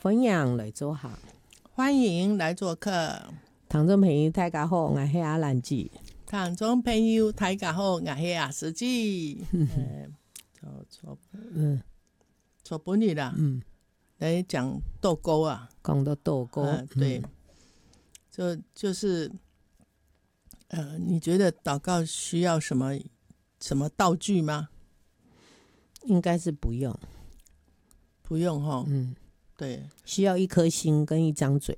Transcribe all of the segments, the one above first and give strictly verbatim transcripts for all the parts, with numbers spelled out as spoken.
欢迎来做客， 欢迎来做客。 听众朋友大家好，我是阿兰姐。 听众朋友大家好，我是阿司机。嗯，做嗯做本日啦， 嗯， 来讲豆沟啊， 讲到豆沟， 嗯、对， 嗯就就是呃，你觉得祷告需要什么什么道具吗？ 应该是不用， 不用哈， 嗯， 对， 需要一颗心跟一张嘴。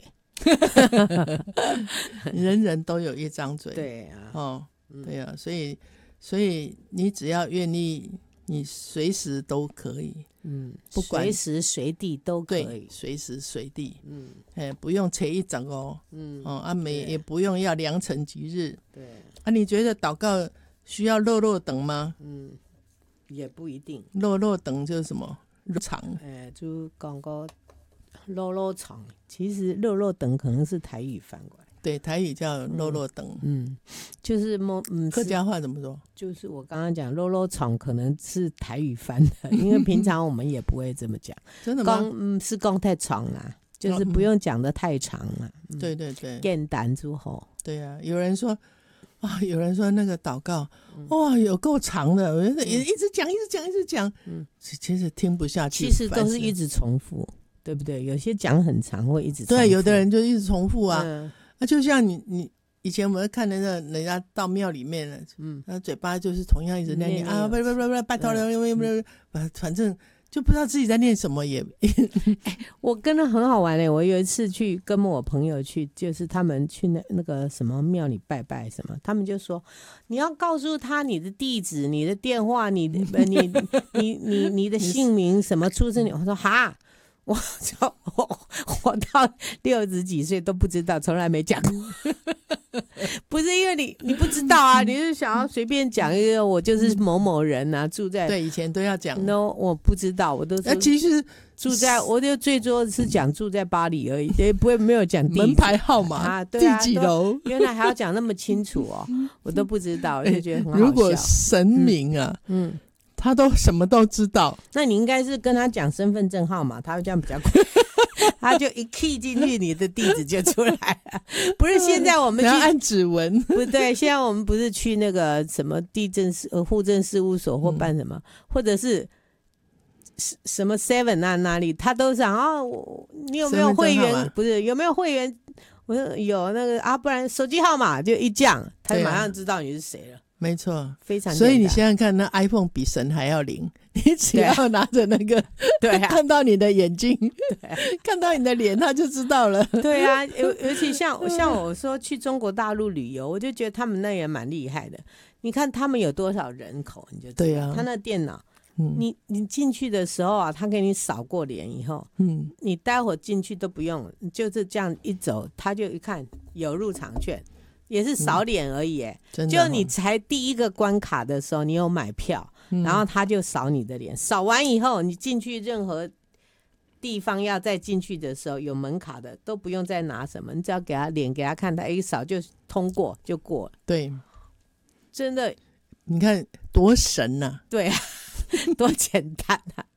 人人都有一张嘴， 对啊， 哦，对啊，所以所以你只要愿意，你随时都可以， 嗯， 不管随时随地都可对， 以， 随时随地， 嗯哎，不用切一整哦， 嗯， 哦，啊没对也不用要良辰吉日， 对， 啊，你觉得祷告需要肉肉等吗？ 嗯，也不一定。 肉肉等就是什么？肉肠， 哎，就讲过肉肉肠，其实肉肉等可能是台语翻过来， 对，台语叫肉肉等， 嗯，就是么，嗯， 客家话怎么说？ 就是我刚刚讲肉肉肠可能是台语翻的，因为平常我们也不会这么讲。 真的吗？ 讲嗯是讲太长啦，就是不用讲的太长了。嗯、 对对对， 简单之后， 对啊，有人说啊，有人说那个祷告，哇，有够长的，我觉得一一直讲，一直讲，一直讲，嗯，其实听不下去， 其实都是一直重复，对不对？有些讲很长，会一直重复。 对，有的人就一直重复啊， 嗯、 啊，就像你你以前我们看那个人家到庙里面了，嗯，他嘴巴就是同样一直念念啊，不不不不，拜托了，不不不，反正就不知道自己在念什么也。 我跟他很好玩嘞，我有一次去跟我朋友去，就是他们去那那个什么庙里拜拜什么，他们就说你要告诉他你的地址、你的电话、你的你你你你你的姓名什么出生年。我说哈。我就我我到六十几岁都不知道，从来没讲过。不是因为你你不知道啊，你是想要随便讲一个，我就是某某人啊，住在对以前都要讲。 no， 我不知道，我都是。 那其实住在，我就最多是讲住在巴黎而已，也不会没有讲地址门牌号码啊，对啊， 第几楼， 原来还要讲那么清楚哦，我都不知道，我就觉得很好笑。 如果神明啊，嗯。嗯他都什么都知道， 那你应该是跟他讲身份证号码，他会这样比较快，他就一 key 进去，你的地址就出来了。不是现在我们去按指纹， 不对，现在我们不是去那个什么地政事呃户政事务所或办什么，嗯、或者是什么 seven 啊哪里，他都想啊，我你有没有会员？不是有没有会员？我说有那个啊，不然手机号码就一降，他马上知道你是谁了。 没错， 非常。 所以你想想看，那 iPhone 比神还要灵，你只要拿着那个，对、啊，看到你的眼睛，对、啊，看到你的脸，他就知道了。 对啊，尤尤其像像我说去中国大陆旅游，我就觉得他们那也蛮厉害的。你看他们有多少人口，你就知道。 对啊， 他那电脑，嗯、你你进去的时候啊，他给你扫过脸以后，嗯，你待会进去都不用，就是这样一走，他就一看有入场券。也是扫脸而已、欸嗯、就你才第一个关卡的时候你有买票、嗯、然后他就扫你的脸，扫完以后你进去任何地方要再进去的时候有门卡的都不用再拿什么，你只要给他脸给他看，他一扫就通过就过了。 对， 真的你看多神啊， 对啊，多简单啊。